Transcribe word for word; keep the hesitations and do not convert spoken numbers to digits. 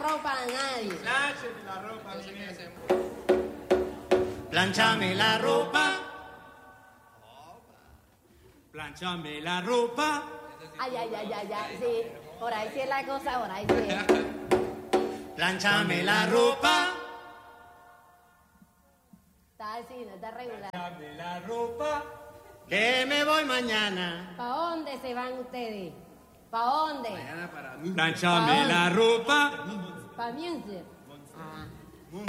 ropa a nadie. Pláncheme la ropa, mire. Planchame la ropa. Planchame la ropa. Ay, ay, ay, ay, ay, sí. Por ahí sí es la cosa, por ahí sí es. Planchame la ropa. Está así, no está regular. Planchame la ropa. Que me voy mañana. ¿Para dónde se van ustedes? ¿Para dónde? Planchame la ropa. ¿Para Music? Ah.